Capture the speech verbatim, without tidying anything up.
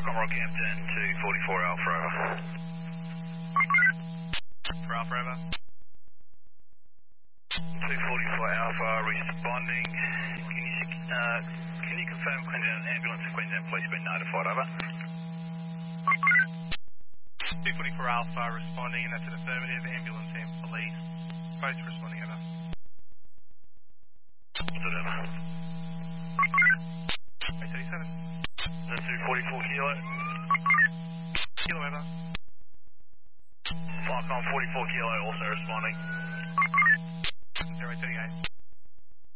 From Rockhampton to forty-four Alpha Over. For Alpha Over. two forty-four Alpha responding. Can you, uh, can you confirm Queensland ambulance and Queensland police been notified? Over. two forty-four Alpha responding, and that's an affirmative. Ambulance and police both responding. Over. What's it over? eight thirty-seven. That's two forty-four Kilo. Kilo over. Flycom forty-four Kilo also responding. zero eight thirty-eight.